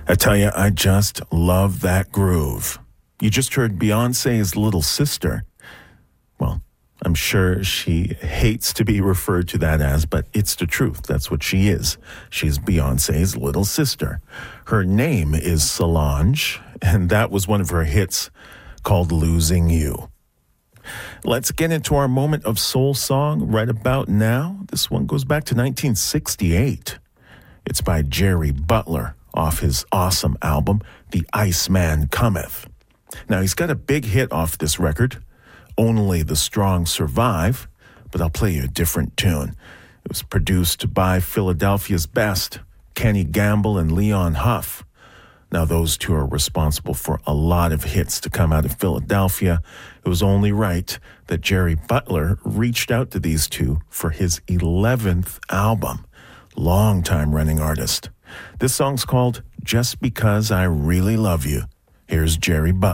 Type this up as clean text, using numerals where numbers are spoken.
I tell you, I just love that groove. You just heard Beyonce's little sister. Well, I'm sure she hates to be referred to that as, but it's the truth. That's what she is. She's Beyonce's little sister. Her name is Solange, and that was one of her hits called Losing You. Let's get into our moment of soul song right about now. This one goes back to 1968. It's by Jerry Butler off his awesome album, The Iceman Cometh. Now, he's got a big hit off this record, Only the Strong Survive, but I'll play you a different tune. It was produced by Philadelphia's best, Kenny Gamble and Leon Huff. Now, those two are responsible for a lot of hits to come out of Philadelphia. It was only right that Jerry Butler reached out to these two for his 11th album. Long-time running artist. This song's called Just Because I Really Love You. Here's Jerry Butler.